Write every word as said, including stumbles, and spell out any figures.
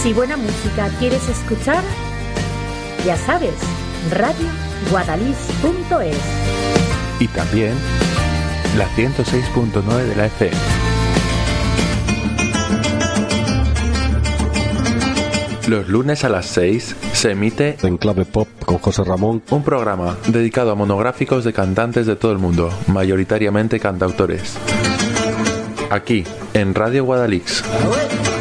Si buena música quieres escuchar, ya sabes, radio guadalix punto es. Y también la ciento seis punto nueve de la F M. Los lunes a las seis se emite En Clave Pop con José Ramón, un programa dedicado a monográficos de cantantes de todo el mundo, mayoritariamente cantautores. Aquí, en Radio Guadalix.